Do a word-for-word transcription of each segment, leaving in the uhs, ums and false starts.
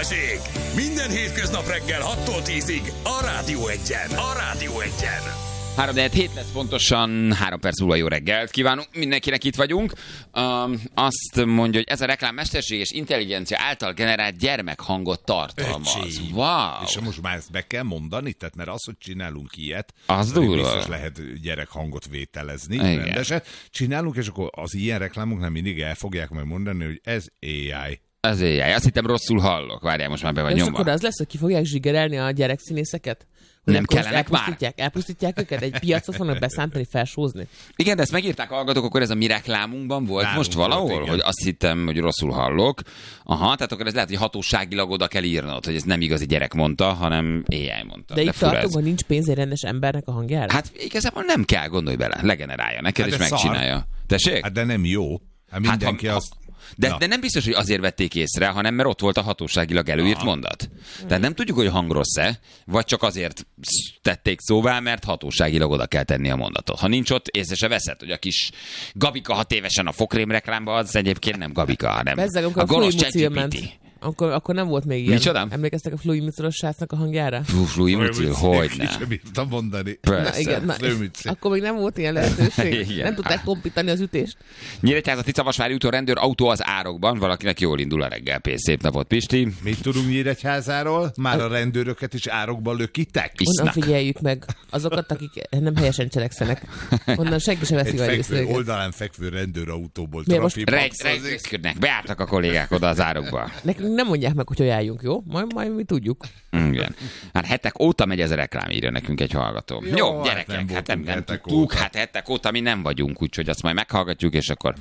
Hőség! Minden hétköznap reggel hattól tízig a Rádió Egyen. A Rádió Egyen. három hét lesz pontosan, három perc múlva jó reggelt kívánunk, mindenkinek itt vagyunk. Um, azt mondja, hogy ez a reklám mesterséges intelligencia által generált gyermekhangot tartalmaz. Öcsém. Wow! És most már ezt be kell mondani, tehát mert az, hogy csinálunk ilyet, az durva. Biztos lehet gyerekhangot vételezni, igen. Rendesen. Csinálunk, és akkor az ilyen reklámok nem mindig el fogják majd mondani, hogy ez á i. Ez á i. Azt hittem rosszul hallok. Várjál, most már be vagy és nyomva. akkor az lesz, hogy ki fogják zsigerelni a gyerekszínészeket? Nem akkor kellenek már? elpusztítják, elpusztítják őket? Egy piacot fognak beszántani, felsózni? Igen, de ezt megírták hallgatók, akkor ez a mi reklámunkban volt Nálunk most valahol, volt, hogy azt hittem, hogy rosszul hallok. Aha, tehát akkor ez lehet, hogy hatóságilag oda kell írnod, hogy ez nem igazi gyerek mondta, hanem á i mondta. De, de itt tartunk, hogy ez. nincs pénz egy rendes embernek a hangjára? Hát igazából nem kell, gondolj bele, legenerálja neked, Hát és de megcsinálja. szar. Tessék? Hát de nem jó. Hát mindenki hát, ha, azt... De, de nem biztos, hogy azért vették észre, hanem mert ott volt a hatóságilag előírt Aha. mondat. Tehát nem tudjuk, hogy a hang rossz-e, vagy csak azért tették szóvá, mert hatóságilag oda kell tenni a mondatot. Ha nincs ott, észre se veszed, hogy a kis Gabika hat évesen a fokrém reklámba, az egyébként nem Gabika, hanem Bezzeg, a gonosz ChatGPT. Akkor, akkor nem volt még ilyen. Micsoda? Emlékeztek a Flui Mucilos srácnak a hangjára? Fú, Flui Mucil, hogyne. Sem bírtam mondani. Na igen, na, akkor még nem volt ilyen lehetőség. Nem tudták tompítani az ütést. Nyíregyháza Ticavasvári úton rendőr autó az árokban, valakinek jól indul a reggel. Pész, szép napot, Pisti. Mit tudunk Nyíregyházáról? Már a rendőröket is árokban lökitek? Onnan figyeljük meg azokat, akik nem helyesen cselekszenek. Onnan senki sem veszi Egy fekvő, oldalán fekvő rendőrautóból trafipaxozik. Beálltak a kollégák oda az árokba. Nekünk nem mondják meg, hogy hogy álljunk, jó? Majd, majd mi tudjuk. Igen. Hát hetek óta megy ez a reklám, írja nekünk egy hallgató. Jó, Jó gyerekek, hát nem, hát nem, nem tudtuk, hát hetek óta mi nem vagyunk, úgyhogy azt majd meghallgatjuk, és akkor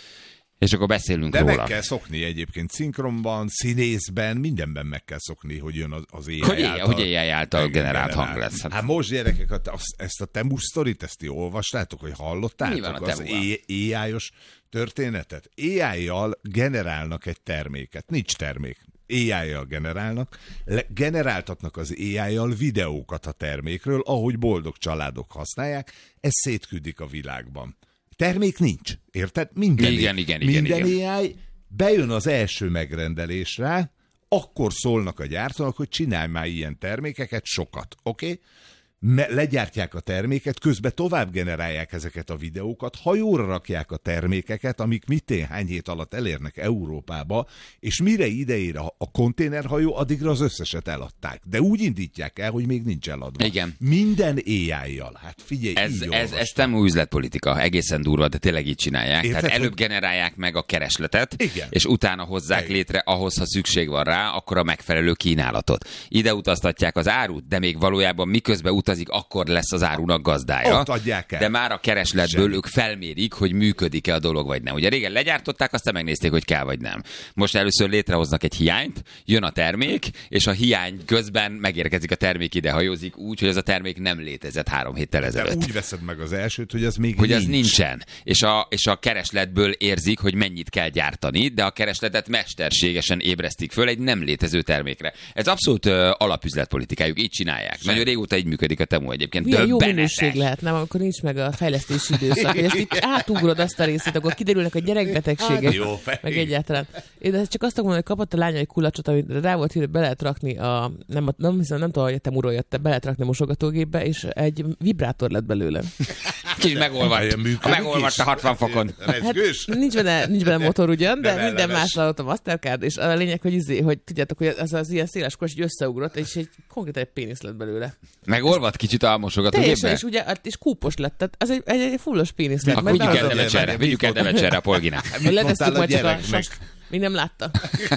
és akkor beszélünk De róla. meg kell szokni egyébként szinkronban, színészben, mindenben meg kell szokni, hogy jön az, az á i hogy által. Hogy á i által generált hang lesz. Hát, hát most gyerekek, ezt a Temu sztorit, ezt ti olvastátok, hogy hallottátok? Az á i-os történetet. á i-jal generálnak egy terméket. Nincs termék. á i-jal generálnak, generáltatnak az á i-jal videókat a termékről, ahogy boldog családok használják, ezt szétküldik a világban. Termék nincs, érted? Minden, igen, igen, igen, minden igen. á i bejön az első megrendelésre, akkor szólnak a gyártónak, hogy csinálj már ilyen termékeket, sokat, oké? Okay? Legyártják a terméket, közben tovább generálják ezeket a videókat, hajóra rakják a termékeket, amik mitén hány hét alatt elérnek Európába, és mire ideér a, a konténerhajó, addigra az összeset eladták. De úgy indítják el, hogy még nincs eladva. Igen. Minden á i-jal. Hát figyelj, ez, így ez, ez nem új üzletpolitika, egészen durva, de tényleg így csinálják. Érted, Tehát előbb hogy... generálják meg a keresletet, Igen. és utána hozzák Igen. létre ahhoz, ha szükség van rá, akkor a megfelelő kínálatot. Ide utaztatják az árut, de még valójában miközben utazik, akkor lesz az árunak gazdája. Ott adják el. De már a keresletből Semmi. ők felmérik, hogy működik-e a dolog, vagy nem. Ugye régen legyártották, aztán megnézték, hogy kell, vagy nem. Most először létrehoznak egy hiányt, jön a termék, és a hiány közben megérkezik a termék, ide hajózik úgy, hogy ez a termék nem létezett három héttel ezelőtt. De úgy veszed meg az elsőt, hogy az még hogy nincs. az nincsen. És a, és a keresletből érzik, hogy mennyit kell gyártani, de a keresletet mesterségesen ébresztik föl egy nem létező termékre. Ez abszolút uh, alapüzletpolitikájuk, így csinálják. Sem. Nagyon régóta így működik a Temu egyébként. Milyen jó minőség lehet, nem? Akkor nincs meg a fejlesztési időszak. Hogy ezt itt átugrod azt a részét, akkor kiderülnek a gyerekbetegségek. Jó, meg egyáltalán. Én csak azt akarom mondani, hogy kapott a lánya egy kulacsot, amit rá volt hírva, be lehet rakni a, nem, nem hiszem, nem tudom, hogy a Temuról jött, be lehet rakni a mosogatógépbe, és egy vibrátor lett belőle. Kicsit megolvadt. Megolvadt a hatvan fokon. Hát, nincs benne, nincs benne motor ugyan, de, de minden más alatt a Mastercard, és a lényeg, hogy, izé, hogy tudjátok, hogy az az ilyen széles kos így összeugrott, és egy konkrétan egy pénisz lett belőle. Megolvadt kicsit a mosogatógépbe? És ugye, és kúpos lett, tehát az egy, egy, egy fullos pénisz lett. Akkor vigyük el Devecserre, vigyük el Devecserre a Polginát. Letesztük majd csak a sas. Még nem látta.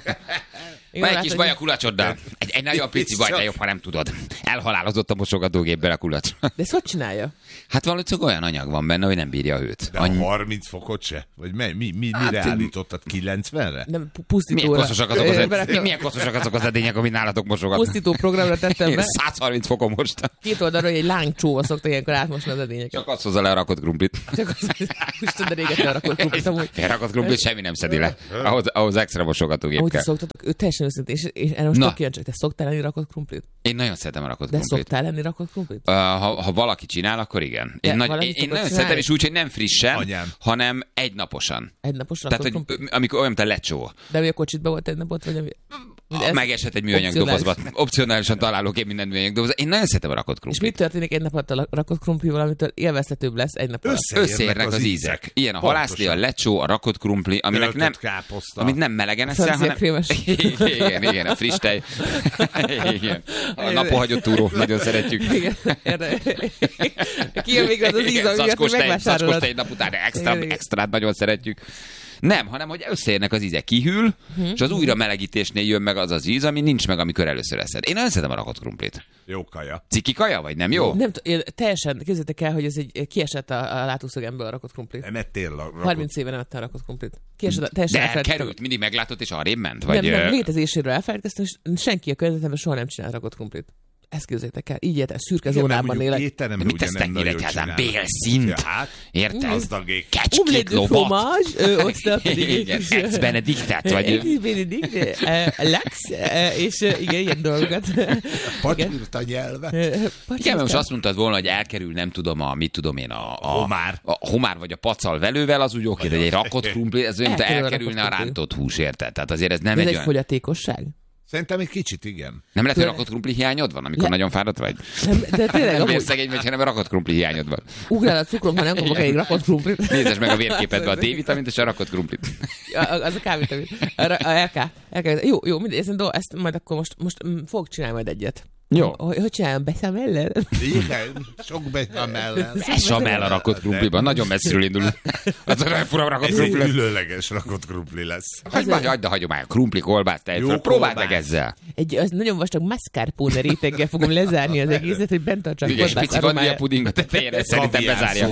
Van egy kis baj a kulacsoddal. Egy, egy nagyon pici baj, de jobb, ha nem tudod. Elhalálozott a mosogatógépben a kulacs. De ezt hogy csinálja? Hát valószínűleg olyan anyag van benne, hogy nem bírja a hőt. De Annyi... harminc fokot se? Vagy mi, mi, mi, hát, mire állítottad? kilencvenre? Nem, pusztítóra. Milyen koszosak azok az, ed... milyen koszosak azok az edények, amit nálatok mosogatnak? Pusztító programra tettem be. száz harminc fokon most. Két oldalról egy lángcsóva szokta ilyenkor átmosni az edényeket. Csak azt hozza le a rakott krumplit. Csak az, Isten, de réget a rakott krumplit amúgy. Felrakott krumplit semmi nem szedi le. Ahhoz, ahhoz extra mosogatógép kell. Ahogy szoktatok, ő teljesen őszintén, és, és erre most tök kíváncsi, te szoktál lenni rakott krumplit? Én nagyon szeretem a rakott de krumplit. De szoktál lenni rakott krumplit? Uh, ha, ha valaki csinál, akkor igen. Én, nagy, én, én nagyon szeretem, és úgy, hogy nem frissen, Anyám. hanem egynaposan. Egynaposra rakott Tehát, hogy amikor olyan, mint a lecsó. De mi a kocsitban volt egy napot, vagy ami... Megesett egy műanyag dobozba. Opcionálisan találok én minden műanyag dobozba. Én nagyon szeretem a rakott krumplit. És mit történik egy nap alatt a rakott krumplival, amitől élvezhetőbb lesz egy nap alatt? Összeérnek az, az ízek. Ilyen a halászlé, a lecsó, a rakott krumpli, aminek nem, amit nem melegen eszel, hanem... igen, igen, a friss tej. Igen. A napon hagyott túró, nagyon szeretjük. Igen, kijön még az az íz, amiatt megvásárolod. Zacskos tej nap után extra, extrát nagyon szeretjük. Nem, hanem hogy összeérnek az ízek, kihűl, hmm. és az újra melegítésnél jön meg az az íz, ami nincs meg, amikor először eszed. Én nagyon szeretem a rakott krumplit. Jó kaja. Ciki kaja, vagy nem jó? Nem t- én teljesen, képzeljétek el, hogy ez egy kiesett a, a látószögemből a rakott krumplit. Nem ettél a rakott... harminc éve nem ettem a rakott krumplit. Kiesett a, teljesen de elfelejtettem. elkerült, mindig meglátott, és arrébb ment? Vagy... Nem, nem, létezéséről elfelejtettem, és senki a környezetemben soha nem csinált rakott krumplit. Ezt képzeljétek el, így érte, szürke igen, zónában élek. De mit tesztek nyíregyházán? Bélszint? Hát, érted? Gazdagék. Kecskét lovat. Osztal pedig. Igen, ex Benediktet, vagy... Ex Benedikt, Lex, és igen, ilyen dolgokat. Pacsirta nyelvet. Igen, most azt mondtad volna, hogy elkerül, nem tudom, a, mit tudom én, a... A homár. A homár vagy a pacal velővel, az úgy oké, de egy rakott krumpli, ez olyan, mint elkerülne a rántott hús, érted? Tehát azért ez nem egy olyan... Ez egy fogyatékosság? Szerintem egy kicsit, igen. Nem lehet, hogy rakott krumpli hiányod van, amikor Le... nagyon fáradt vagy? Nem, de tényleg, nem vér szegény vagy, hanem rakott krumpli hiányod van. Ugrál a cukrom, ha nem kapok egy rakott krumplit. Nézd meg a vérképedbe a D-vitamint és a rakott krumplit. Az a K-vitamin. A, a LK. LK. Jó, jó, mindegy, ezt, ezt majd akkor most, most fogok csinálni majd egyet. Jó. Hogy, hogy csinálom, beszamellel? Igen, sok becsamellel. Becsamell a rakott krumpliban, nagyon messziről indul. Az a nagyon fura rakott krumpli. Ez egy különleges rakott krumpli lesz. Hagyd már, hagyd a hagyomány, krumpli, kolbász, tejföl, próbáld meg ezzel. Egy az nagyon vastag mascarpone réteggel fogom lezárni az egészet, hogy bent tartsam kolbász aromáját. Igen, pici vanilja puding a tetejére, szerintem bezárja.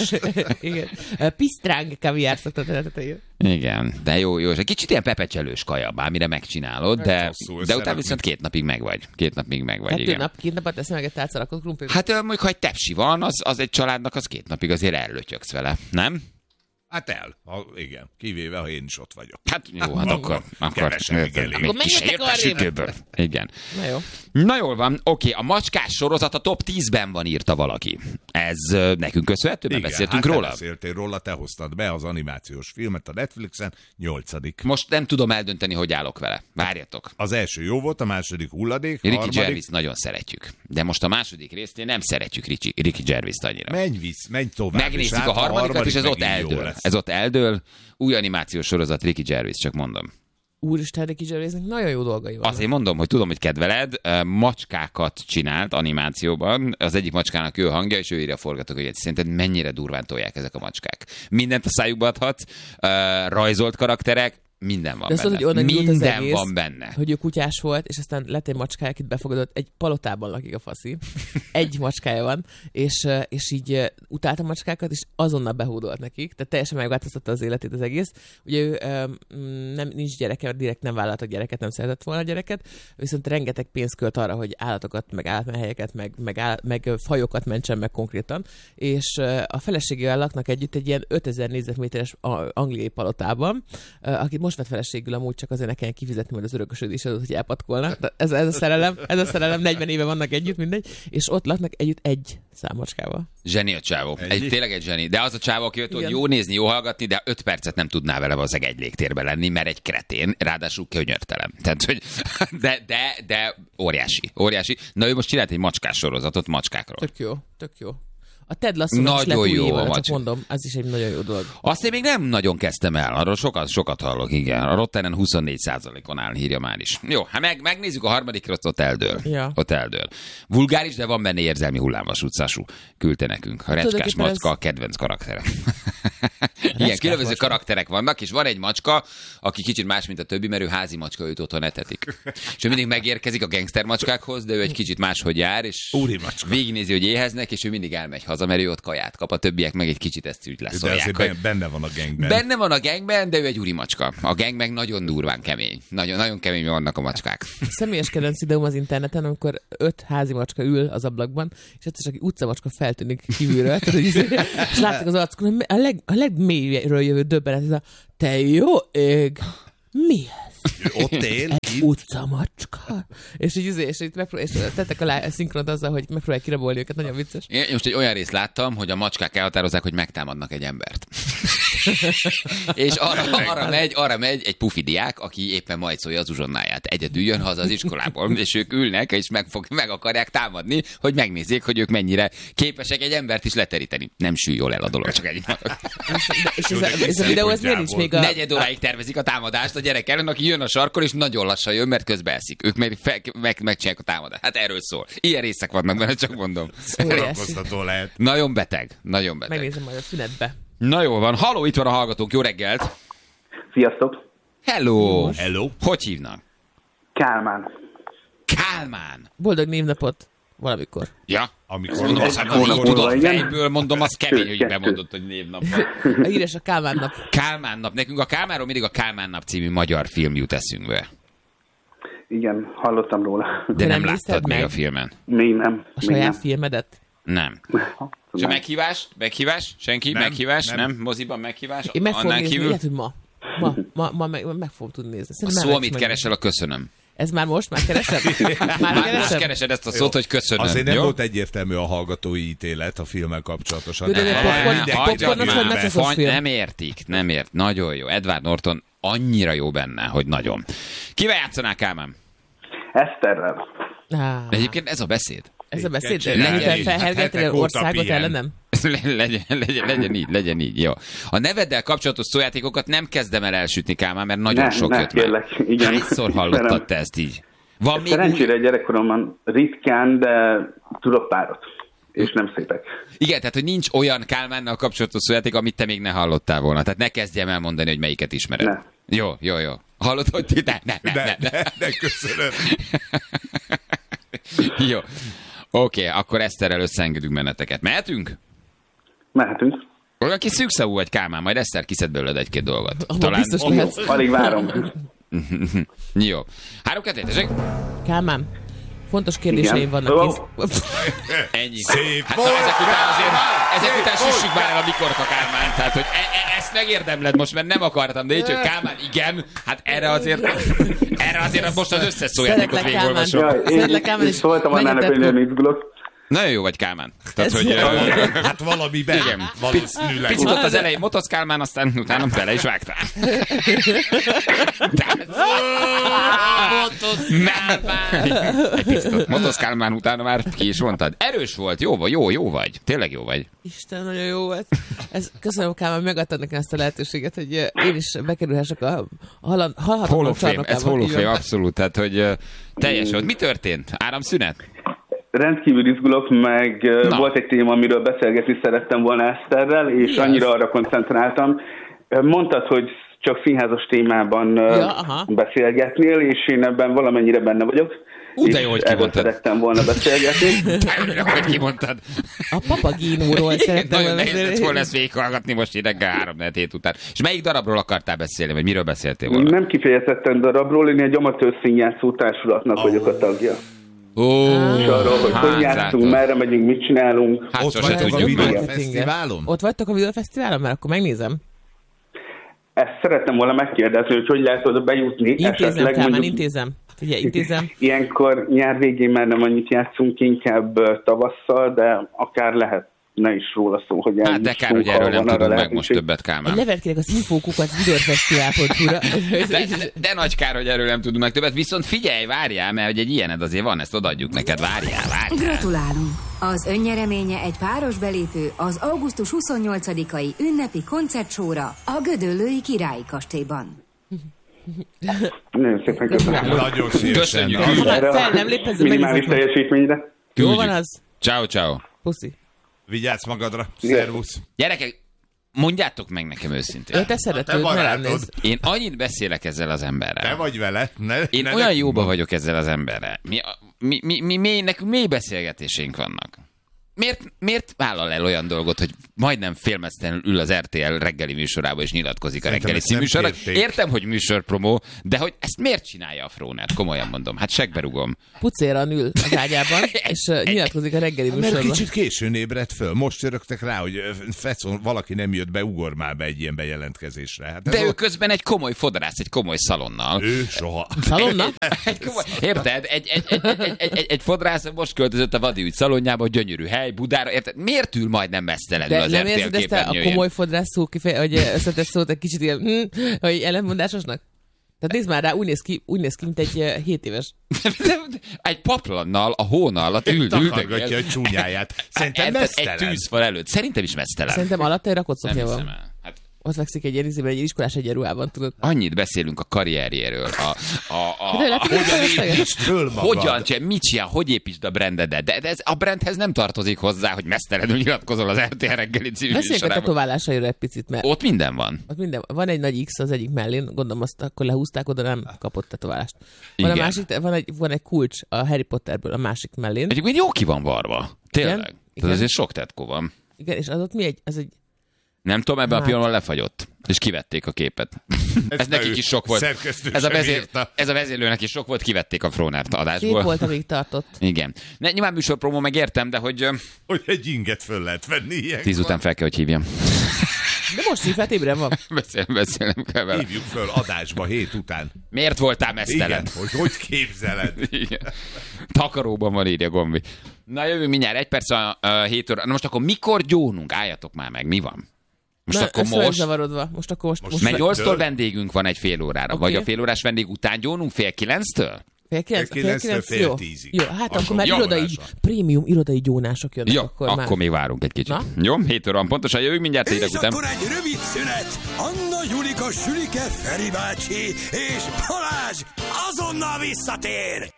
Igen. Pisztráng kaviár szoktat a tetejére. Igen, de jó, jó. És egy kicsit ilyen pepecselős kaja, bármire megcsinálod, de, de utána viszont két napig megvagy. Két napig megvagy, hát igen. Nap, két napot teszem meg egy tálca rakott krumplit. Hát mondjuk, ha egy tepsi van, az, az egy családnak, az két napig azért ellötyöksz vele, nem? Hát el, ha, igen, kivéve, ha én is ott vagyok. Hát jó, hát akkor, akkor, akkor menjetek arrébb. Igen. Na jó. Na jól van, oké, a macskás sorozat a top tízben van, írta valaki. Ez uh, nekünk köszönhető, mert beszéltünk hát róla. Igen, beszéltél róla, te hoztad be az animációs filmet a Netflixen, nyolcadik. Most nem tudom eldönteni, hogy állok vele. Várjatok. Az első jó volt, a második hulladék, Ricky harmadik... Gervais nagyon szeretjük, de most a második résznél nem szeretjük Ricky, Ricky Gervais annyira. Menj visz, menj tovább. Megnézzük a harmadikat, és ez ott eldől. Ez ott eldől. Új animációs sorozat, Ricky Gervais, csak mondom. Úristen, Ricky Gervaisnek nagyon jó dolgai vannak. Azért mondom, hogy tudom, hogy kedveled, macskákat csinált animációban, az egyik macskának ő hangja, és ő írja a forgatókönyvet. Szerinted mennyire durván tolják ezek a macskák? Mindent a szájukba adhatsz, rajzolt karakterek, minden van de benne. Azt, minden az egész, van benne. Hogy ő kutyás volt, és aztán lett egy macskája, akit befogadott, egy palotában lakik a faszi. Egy macskája van, és, és így utálta a macskákat, és azonnal behódolt nekik, tehát teljesen megváltoztatta az életét az egész. Ugye ő nem, nincs gyereke, direkt nem vállaltak gyereket, nem szeretett volna a gyereket, viszont rengeteg pénzt költ arra, hogy állatokat, meg állatmenhelyeket, meg, meg, áll, meg fajokat mentsen meg konkrétan, és a feleségével laknak együtt egy ilyen ötezer négyzetméteres angliai palotában, akit most vett feleségül amúgy csak azért ne kelljen kifizetni majd az örökösödés adót, hogy elpatkolnak. Ez, ez a szerelem, ez a szerelem, negyven éve vannak együtt, mindegy, és ott laknak együtt egy számocskával. Zseni a csávó. Egy, tényleg egy zseni. De az a csávó, aki jött, hogy jó nézni, jó hallgatni, de öt percet nem tudná vele valószínűleg egy légtérben lenni, mert egy kretén, ráadásul könyörtelen. Tehát, hogy de, de, de óriási, óriási. Na ő most csinált egy macskás sorozatot macskákról. Tök jó, tök jó. A Ted Lasso nagyon jó, éve, csak mondom, ez is egy nagyon jó dolog. Azt én még nem nagyon kezdtem el, arról sokat, sokat hallok, igen. A Rottenen huszonnégy százalékon áll, írja már is. Jó, hát meg, megnézzük a harmadikra, ott eldől. Ja. Ott eldől. Vulgáris, de van benne érzelmi hullámvasúcású. Küldte nekünk. A recskás macska ez... a kedvenc karaktere. Igen, különböző macska. Karakterek vannak, és van egy macska, aki kicsit más, mint a többi, mert ő házi macska, őt otthon etetik. És ő mindig megérkezik a gangster macskákhoz, de ő egy kicsit máshogy jár, és végignézi, hogy éheznek, és ő mindig elmegy haza, mert ő ott kaját kap, a többiek meg egy kicsit ezt úgy leszolják. De azért benne van a gangben. Benne van a gangben, de ő egy úri macska. A gang meg nagyon durván kemény. Nagyon, nagyon kemény vannak a macskák. Személyes kedvenc videóm az interneten, amikor öt házi macska ül az ablakban, és egyszer csak utcamacska feltűnik kívülről, és látszik az arcukon, a, leg, a legmélyről jövő döbbenet, ez a te jó ég, mi ez? Ott él? Egy utcamacska? És így, és így megpró- és tettek alá a szinkront azzal, hogy megpróbálják kirabolni őket, nagyon vicces. Én most egy olyan részt láttam, hogy a macskák elhatározzák, hogy megtámadnak egy embert. És arra, arra, megy, arra megy egy pufi diák, aki éppen majcolja az uzsonnáját. Egyedül jön haza az iskolából, és ők ülnek, és meg, fog, meg akarják támadni, hogy megnézzék, hogy ők mennyire képesek egy embert is leteríteni. Nem sül jól el a dolog, csak egy. És ez, a, ez a videó, ez miért nincs még a... Negyed óráig tervezik a támadást a gyerek ellen, aki jön a sarkon, és nagyon lassan jön, mert közben eszik. Ők meg, fe, meg, megcsinálják a támadást. Hát erről szól. Ilyen részek vannak benne, csak mondom. Szórakoztató lehet. Nagyon beteg. Nagyon beteg. Megnézem majd a szünetbe. Na jó van. Halló, itt van a hallgatónk. Jó reggelt. Sziasztok! Hello. Hello. Hogy hívnak? Kálmán. Kálmán. Boldog névnapot valamikor. Ja. Amikor Mondom, azt, Egy hogy így hónap tudod múlva, igen. fejből, mondom, az kemény, hogy Kettő. bemondott, hogy névnap. A híres a Kálmán nap. Kálmán nap. Nekünk a Kálmánról mindig a Kálmán nap című magyar film jut eszünkbe. Igen, hallottam róla. De De nem nem láttad nézted még meg? a filmen. Még nem. A még saját nem. filmedet. Nem. És a Nem. meghívás? Meghívás? Senki? Nem, meghívás? nem. Nem. Moziban meghívás? Én meg fogom Annál nézni, kívül? lehet, hogy ma. Ma, ma, ma meg, meg fogom tudni nézni. A Szerintem szó, nem amit meg- keresel, a köszönöm. Ez már most? Már keresed? Már Már most keresed? keresed ezt a szót, hogy köszönöm. Azért nem jó? volt egyértelmű a hallgatói ítélet a filmmel kapcsolatosan. Tudod, hogy Ne, popcorn- mindenki hagyjad popcornos adja vagy be. meceszos Fany- film? Nem értik, nem ért. Nagyon jó. Edward Norton annyira jó benne, hogy nagyon. Kivel játszanál, Kálmán? Eszterrel. Á, Egyébként ez a beszéd. ez a beszéd, Legyen legyen így. Hát felhergetni hetek óta országot pihen. ellenem? legyen, legyen, legyen így, legyen így, jó. A neveddel kapcsolatos szójátékokat nem kezdem el elsütni, Kálmán, mert nagyon Ne, sok ne, jött meg. kérlek, igen. Hányszor hallottad Ismerem. te ezt így? Van még Szerencsére új... gyerekkoromban ritkán, de tudok párat. És nem szépek. Igen, tehát, hogy nincs olyan Kálmánnal kapcsolatos szójáték, amit te még ne hallottál volna. Tehát ne kezdjem el mondani, hogy melyiket ismered. Ne. Jó, jó, jó. Hallod, hogy ti... Ne, ne, ne, De, ne, ne. de, de köszönöm. Jó. Oké, okay, akkor Eszterrel összeengedünk benneteket. Mehetünk? Mehetünk. Olyan kis szűkszavú vagy, Kálmán, majd Eszter kiszed belőled egy-két dolgot. Ahol biztos Jó, lehetsz. alig várom. Jó. Három kettő, tessék? Kálmán, fontos kérdéseim Igen. vannak. Ó. Kész... Ennyi. Szép Hát volt, na, ezek után azért, Kálmán! ezek Szép után volt! süssük már el a mikorka, Kálmán. Tehát, hogy e- e- ezt megérdemled most, mert nem akartam, de így, hogy Kálmán, igen, hát erre azért, erre azért most az összes szójátékot Szeretlek, Kálmán. végigolvasom. Jaj, én Szeretlek, Kálmán, is és szóltam annának, hogy megengedett- nagyon izgulok. Nagyon jó vagy, Kálmán. Tehát, Ez hogy... jó. ö, Hát valamiben. Igen. Valószínűleg. Picit ott az elején motoszkálmán, aztán utána bele is vágtál. Motoszkálmán! Egy picit ott motoszkálmán, utána már ki is mondtad. Erős volt, jó vagy, jó, jó vagy. Tényleg jó vagy. Isten, nagyon jó volt. Ez, köszönöm, Kálmán, megadtad nekem ezt a lehetőséget, hogy ö, én is bekerülhessek a, a halan- halhatatlan Hall of Fame, ez csarnokába. Hall of Így Fame, van. abszolút. Tehát, hogy ö, teljes volt. Mi történt? Áramszünet? Rendkívül izgulok, meg Na. Na. volt egy téma, amiről beszélgetni szerettem volna Eszterrel, és Mi annyira az? arra koncentráltam. Mondtad, hogy csak színházas témában Ja, ja, aha. beszélgetnél, és én ebben valamennyire benne vagyok. Ú, de és jó, hogy erről kimondtad. szerettem volna beszélgetni. Örülök, hogy kimondtad. A papagínóról szerettem Nagyon volna nehéz lett beszélni. volna ezt végighallgatni most így reggel három hét után. És melyik darabról akartál beszélni, vagy miről beszéltél volna? Nem kifejezetten darabról, én egy amatőr színjátszó társulatnak Oh. vagyok a tagja. Ó, És arról, hogy hát hogy játszunk, látod. merre megyünk, mit csinálunk. Hát Ott sose vagytok a tudjuk meg. videófesztiválon? Ott vagytok a videófesztiválon? Mert akkor megnézem. Ezt szerettem volna megkérdezni, hogy hogy lehet oda bejutni. Intézem, esetleg Kálmán, mondjuk- intézem. Ugye, intézem. Ilyenkor nyár végén már nem annyit játszunk, inkább ö, tavasszal, de akár lehetne is róla szó, hogy Hát de kár, hogy erről nem tudunk meg most többet, Egy Kálmán. levelet kérek az infókukat videófesztivál pont hu-ra. De, de, de nagy kár, hogy erről nem tudunk meg többet, viszont figyelj, várjál, mert hogy egy ilyened azért van, ezt odaadjuk neked, várjál, várjál. Gratulálunk! Az önnyereménye egy páros belépő az augusztus huszonnyolcadikai ünnepi koncertsóra a Gödöllői Királyi Kastélyban. Nagyon szépen köszönöm. Nagyon szívesen. Köszönjük. Na, Ha Erre fel a nem léphez, minimális megnézek meg. teljesítményre. Jó van az? Ciao, ciao. Puszi. Vigyázz magadra. Szervusz. Gyerekek, mondjátok meg nekem őszintén. Ő te szeretőd, Te ne barátod. lennéz. Én annyit beszélek ezzel az emberrel. Te vagy vele. Ne, Én ne olyan nekünk jóba mondd. vagyok ezzel az emberrel. Mi, mi, mi, mi, mi, nekünk mély beszélgetésénk vannak. Miért, miért vállal el olyan dolgot, hogy majdnem félmeztelenül ül az er té el reggeli műsorába és nyilatkozik Szerintem a reggeli ezt nem címűsorra? kérték. Értem, hogy műsorpromó, de hogy ezt miért csinálja a Frónet? Komolyan mondom. Hát segberugom. Pucéran ül az ágyában, és uh, nyilatkozik a reggeli Mert műsorban. kicsit későn ébredt föl. Most csörögtek rá, hogy ö, fecon, valaki nem jött be, ugor már be egy ilyen bejelentkezésre. Hát ez De ő ott- közben egy komoly fodrász, egy komoly szalonnal. ő soha. Szalonna? Egy komoly, érted? Egy, egy, egy, egy, egy, egy, egy fodrász most költözött a Vadi ügy szalonjába, gyönyörű hely, Székely Budára, érted? Miért ül majdnem mesztelenül De az nem er té el érzed ezt a képernyőjén? komoly fodrászó kifeje, hogy összetett szót egy kicsit ilyen, hm, hogy ellentmondásosnak? Tehát nézd már rá, úgy néz ki, úgy néz ki mint egy hét éves. Egy paplannal a hóna alatt ült, Takargatja a csúnyáját. Szerintem egy mesztelen. tűzfal előtt. Szerintem is mesztelen. Szerintem alatta egy rakott Nem szoknya hiszem van. el. Hát Ott fekszik egy ilyen izében, egy iskolás egyenruhában, tudod. annyit beszélünk a karrierjéről. A, a, a, De a, lehet, hogy hogyan felesleges. Építsd föl magad. Hogyan csinál, mit csinál, hogy építsd a brandedet? De, de ez a brandhez nem tartozik hozzá, hogy mesztelenül nyilatkozol az er té el reggeli című Beszéljünk a műsorában. tetoválásairól egy picit, mert Ott minden van. ott minden, van egy nagy X az egyik mellén, gondolom azt akkor lehúzták, oda nem kapott tetoválást. Van, a Igen. másik, van, egy, van egy kulcs a Harry Potterből a másik mellén. Egyébként jó ki van varva. Tényleg. Igen? Tehát Igen. azért sok tetkó van. Igen, és az ott mi egy, ez egy, Nem tudom, ebben Hát. a pillanatban lefagyott. És kivették a képet. Ez Ezt nekik ő is sok volt. szerkesztő Ez a, sem vezér, írta. ez a vezérlőnek is sok volt, kivették a Frónárt szép adásból. volt, amíg tartott. Igen. Ne, nyilván műsorpromó megértem, de hogy ö, Hogy egy inget föl lehet venni ilyenkor. tíz után fel kell, hogy hívjam. De most hívát ébren van. Beszél, beszélnem kell vele. Hívjuk föl adásba hét után. Miért voltál mesztelen? Igen, hogy hogy képzeled? Igen. Takaróban van, írja Gombi. Na jövünk mindjárt, egy perc a uh, hét óra. Na most akkor mikor gyónunk? Álljatok már meg, mi van? Most Na, akkor össze vagy most... zavarodva. Most akkor most, most, Most Mert Meg- nyolctól Dől. vendégünk van egy fél órára. Oké. Vagy a fél órás vendég után gyónunk fél kilenctől? fél kilenc, Fél fél kilenctől kilenc, fél jó. tízig. Jó, hát Akkor akkor már jó irodai, vonása. prémium irodai gyónások jönnek. Jó, akkor, akkor, már. még várunk egy kicsit. Na? Jó, hét óra van pontosan, jövünk mindjárt hírek És után. akkor egy rövid szünet. Anna, Julika, Sülike, Feri bácsi és Balázs azonnal visszatér.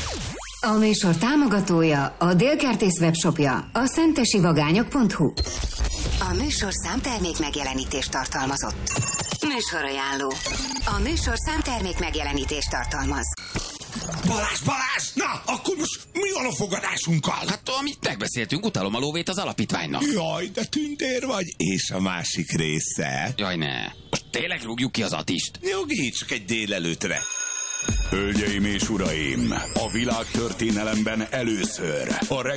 A műsor támogatója a Délkertész webshopja, a szentesivagányok pont hu. A műsor számtermék megjelenítést tartalmazott. Műsorajánló. A műsor számtermék megjelenítést tartalmaz. Balázs, Balázs! Na, akkor most mi van a fogadásunkkal? Hát, amit megbeszéltünk, utalom a lóvét az alapítványnak. Jaj, de tündér vagy. És a másik része? Jaj, ne. Most tényleg rúgjuk ki az Atist? Nyugi, csak egy délelőtre. Hölgyeim és uraim, a világtörténelemben először a